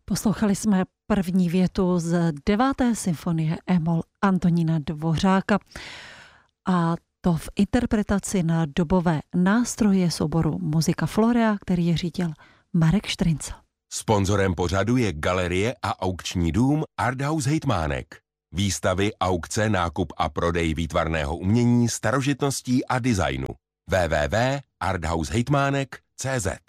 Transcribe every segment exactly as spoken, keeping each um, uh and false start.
Poslouchali jsme první větu z deváté symfonie E-moll Antonína Dvořáka a to v interpretaci na dobové nástroje souboru Muzika Florea, který je řídil Marek Štryncl. Sponzorem pořadu je galerie a aukční dům Arthaus Hejtmánek. Výstavy, aukce, nákup a prodej výtvarného umění, starožitností a designu. w w w tečka arthaus hejtmánek tečka cé zet.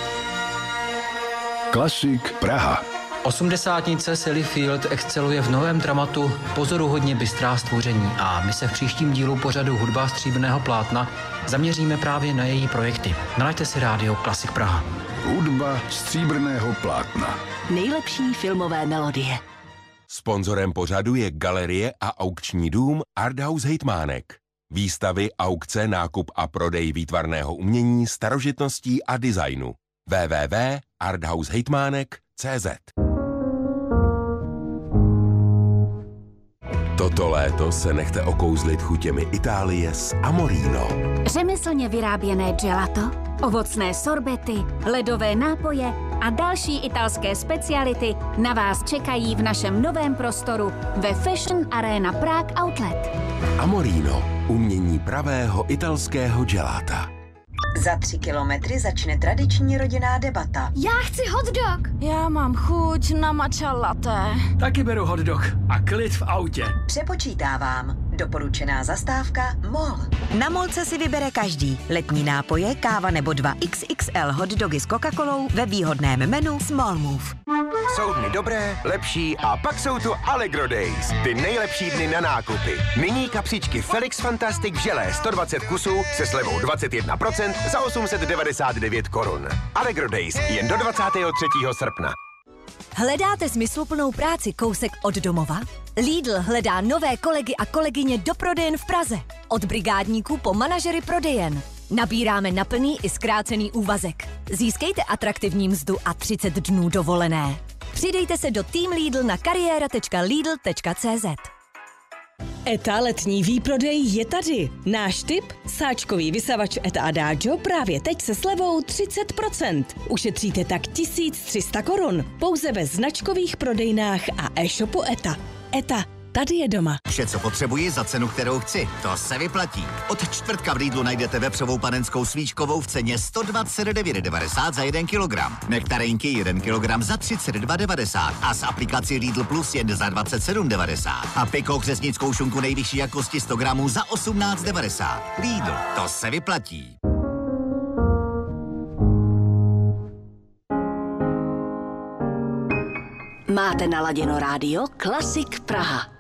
Klasik Praha. Osmdesátnice Sally Field exceluje v novém dramatu Pozoruhodně bystrá stvoření a my se v příštím dílu pořadu Hudba stříbrného plátna zaměříme právě na její projekty. Nalaďte si rádio Klasik Praha. Hudba stříbrného plátna. Nejlepší filmové melodie. Sponzorem pořadu je galerie a aukční dům Arthaus Hejtmánek. Výstavy, aukce, nákup a prodej výtvarného umění, starožitností a designu. w w w tečka arthaus hejtmánek tečka cé zet. Toto léto se nechte okouzlit chutěmi Itálie s Amorino. Řemeslně vyráběné gelato, ovocné sorbety, ledové nápoje a další italské speciality na vás čekají v našem novém prostoru ve Fashion Arena Prague Outlet. Amorino, umění pravého italského gelata. Za tři kilometry začne tradiční rodinná debata. Já chci hot dog. Já mám chuť na matcha latte. Taky beru hot dog a klid v autě. Přepočítávám. Doporučená zastávka MOL. Na Molce si vybere každý. Letní nápoje, káva nebo dva iks iks el hot dogy s Coca-Colou ve výhodném menu Small Move. Jsou dny dobré, lepší a pak jsou tu Allegro Days. Ty nejlepší dny na nákupy. Nyní kapřičky Felix Fantastic v želé sto dvacet kusů se slevou dvacet jedna procent za osm set devadesát devět korun. Allegro Days jen do dvacátého třetího srpna. Hledáte smysluplnou práci kousek od domova? Lidl hledá nové kolegy a kolegyně do prodejen v Praze. Od brigádníků po manažery prodejen. Nabíráme na plný i zkrácený úvazek. Získejte atraktivní mzdu a třicet dnů dovolené. Přidejte se do Team Lidl na kariéra tečka lidl tečka cé zet. ETA letní výprodej je tady. Náš tip? Sáčkový vysavač ETA Adagio právě teď se slevou třicet procent. Ušetříte tak tisíc tři sta korun. Pouze ve značkových prodejnách a e-shopu ETA. ETA. Tady je doma. Vše, co potřebuji za cenu, kterou chci. To se vyplatí. Od čtvrtka v Lidlu najdete vepřovou panenskou svíčkovou v ceně sto dvacet devět devadesát za jeden kilogram. Nektarínky jeden kilogram za třicet dva devadesát a s aplikací Lidl Plus jen za dvacet sedm devadesát. A piko křesnickou šunku nejvyšší jakosti sto gramů za osmnáct devadesát. Lidl, to se vyplatí. Máte naladěno rádio Klasik Praha.